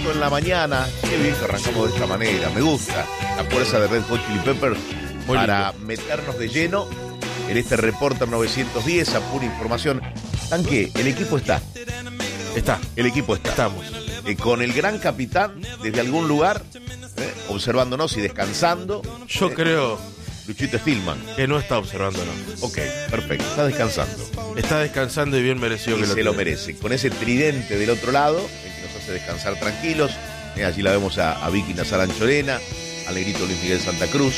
en la mañana. Qué bien que arrancamos de esta manera. Me gusta la fuerza de Red Hot Chili Peppers para meternos de lleno en este Reporter 910 a pura información. Tanque, el equipo está. El equipo está. Estamos. Con el gran capitán desde algún lugar, observándonos y descansando. Yo creo Luchito Stillman. que no está observándonos. Ok, perfecto. Está descansando. Está descansando y bien merecido Y que se lo merece. Con ese tridente del otro lado, el que nos hace descansar tranquilos. Allí la vemos a Vicky Nazar Anchorena, al negrito Luis Miguel Santa Cruz,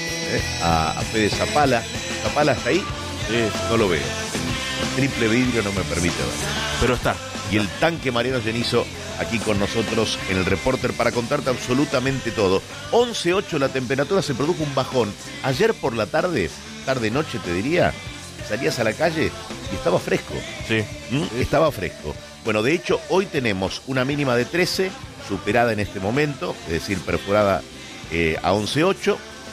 a Fede Zapala. ¿Zapala está ahí? Sí. No lo veo. El triple vidrio no me permite ver. Pero está. Y el tanque Mariano Genizo aquí con nosotros en el Reporter para contarte absolutamente todo. 11:08 la temperatura, se produjo un bajón. Ayer por la tarde, tarde-noche te diría, salías a la calle y estaba fresco. Sí. Estaba fresco. Bueno, de hecho, hoy tenemos una mínima de 13, superada en este momento, es decir, perforada a 11:08,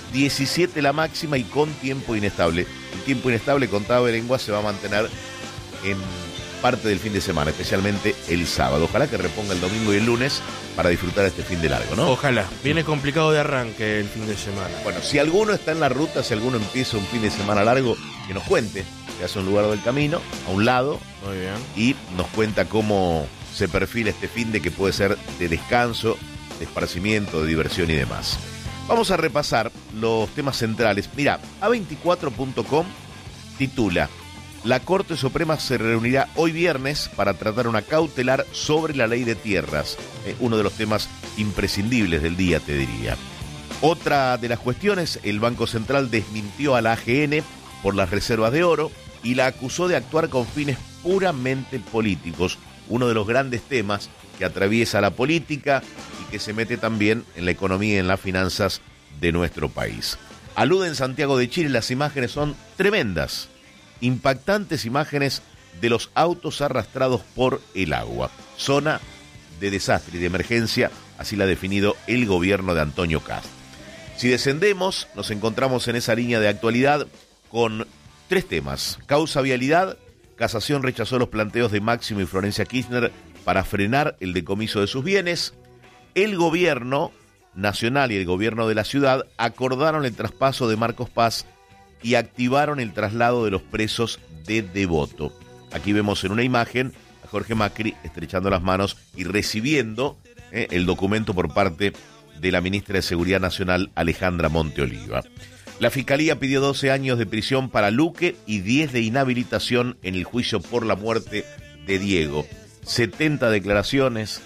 17 la máxima y con tiempo inestable. El tiempo inestable, contado de lengua, se va a mantener en parte del fin de semana, especialmente el sábado. Ojalá que reponga el domingo y el lunes para disfrutar este fin de largo, ¿no? Ojalá. Viene complicado de arranque el fin de semana. Bueno, si alguno está en la ruta, si alguno empieza un fin de semana largo, que nos cuente, que hace un lugar del camino, a un lado, Muy bien. y nos cuenta cómo se perfila este fin de que puede ser de descanso, de esparcimiento, de diversión y demás. Vamos a repasar los temas centrales. Mira, A24.com titula: la Corte Suprema se reunirá hoy viernes para tratar una cautelar sobre la ley de tierras. Uno de los temas imprescindibles del día, te diría. Otra de las cuestiones, el Banco Central desmintió a la AGN por las reservas de oro y la acusó de actuar con fines puramente políticos. Uno de los grandes temas que atraviesa la política y que se mete también en la economía y en las finanzas de nuestro país. Alude en Santiago de Chile, las imágenes son tremendas. Impactantes imágenes de los autos arrastrados por el agua. Zona de desastre y de emergencia, así la ha definido el gobierno de Antonio Kast. Si descendemos, nos encontramos en esa línea de actualidad con tres temas. Causa vialidad, Casación rechazó los planteos de Máximo y Florencia Kirchner para frenar el decomiso de sus bienes. El gobierno nacional y el gobierno de la ciudad acordaron el traspaso de Marcos Paz y activaron el traslado de los presos de Devoto. Aquí vemos en una imagen a Jorge Macri estrechando las manos y recibiendo el documento por parte de la ministra de Seguridad Nacional, Alejandra Monteoliva. La Fiscalía pidió 12 años de prisión para Luque y 10 de inhabilitación en el juicio por la muerte de Diego. 70 declaraciones,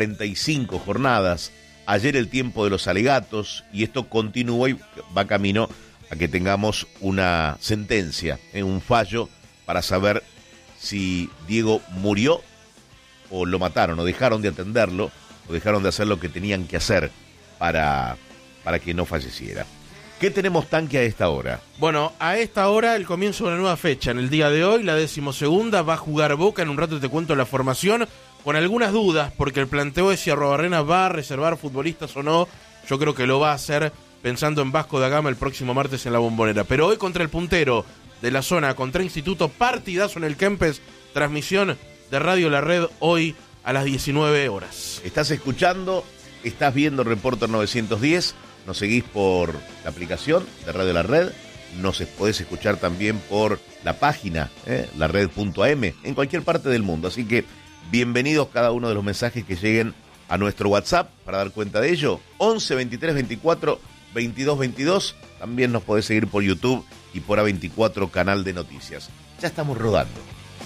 45 jornadas. Ayer el tiempo de los alegatos, y esto continúa y va camino a que tengamos una sentencia, un fallo para saber si Diego murió o lo mataron, o dejaron de atenderlo, o dejaron de hacer lo que tenían que hacer para que no falleciera. ¿Qué tenemos, Tanque, a esta hora? Bueno, a esta hora el comienzo de una nueva fecha. En el día de hoy, la 12ª, va a jugar Boca. En un rato te cuento la formación, con algunas dudas, porque el planteo de si Arruabarrena va a reservar futbolistas o no. Yo creo que lo va a hacer pensando en Vasco da Gama el próximo martes en la Bombonera. Pero hoy contra el puntero de la zona, contra Instituto, partidazo en el Kempes, transmisión de Radio La Red hoy a las 19 horas. Estás escuchando, estás viendo Reporter 910, nos seguís por la aplicación de Radio La Red, nos podés escuchar también por la página, lared.am, en cualquier parte del mundo. Así que bienvenidos cada uno de los mensajes que lleguen a nuestro WhatsApp para dar cuenta de ello. 11 23 24 22 22. También nos podés seguir por YouTube y por A24 Canal de Noticias. Ya estamos rodando.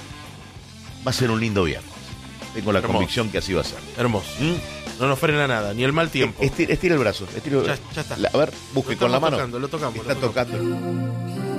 Va a ser un lindo viernes. Tengo la convicción que así va a ser. Hermoso. No nos frena nada, ni el mal tiempo. Estira el brazo. Ya está. A ver, busque con la mano. Lo tocamos. Está tocando.